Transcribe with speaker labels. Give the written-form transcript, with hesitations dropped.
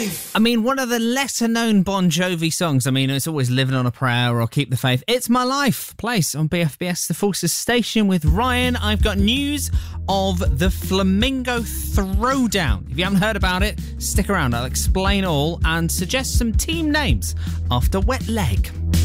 Speaker 1: I mean, one of the lesser-known Bon Jovi songs. I mean, it's always Living on a Prayer or Keep the Faith. It's My Life. Place on BFBS, the Forces Station with Ryan. I've got news of the Flamingo Throwdown. If you haven't heard about it, stick around. I'll explain all and suggest some team names after Wet Leg.